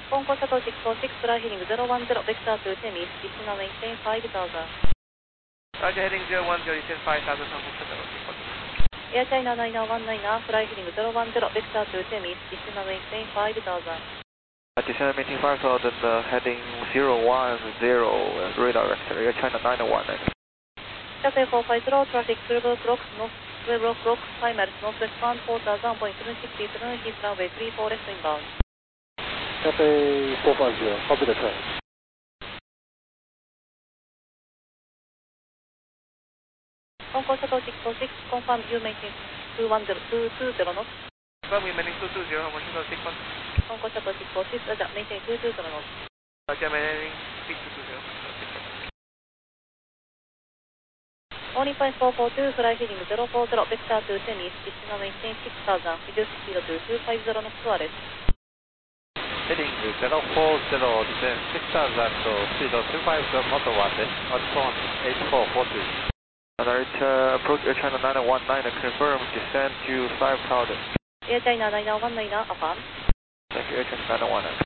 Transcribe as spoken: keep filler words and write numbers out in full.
香港シャトルろくよんろくフライヘディングゼロいちゼロベクターとセミスなな maintain five thousand Roger heading zero one zero descend five thousand Hong Kong Shuttle six one Air China nine nine one nineフライヘディングゼロいちゼロベクターとセミスなな maintain five thousand Descend maintain five thousand uh, heading zero one zero uh, redirect Air China nine one nine Cathay four five zero traffic twelve o'clock north twelve o'clock five miles northwest one four thousand point seven six seven Heath runway three four left inbound Cathay four five zero, copy the train. Hong Kong Shuttle six four six, confirm view maintain two one zero, two two zero knots. Confirm we maintain two two zero Hong Kong Shuttle six one Hong Kong Shuttle six four six, Roger, maintain two two zero knots. Roger maintaining speed two two zero six one Morning point four four two, fly heading zero four zero, vector to semi, now maintain six thousand, reduce speed to two five zero knots to arrest. Heading zero four zero, descend six thousand, speed two five zero knots to arrest, on eight four four two. Alright, uh, approach Air China nine one nine, confirm descend to five thousand. Air China nine one nine, affirm. Thank you, Air China nine one nine.